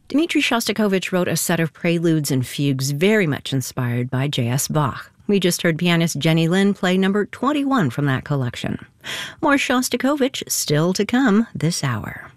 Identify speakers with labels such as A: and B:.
A: Dmitri Shostakovich wrote a set of preludes and fugues very much inspired by J.S. Bach. We just heard pianist Jenny Lind play number 21 from that collection. More Shostakovich still to come this hour.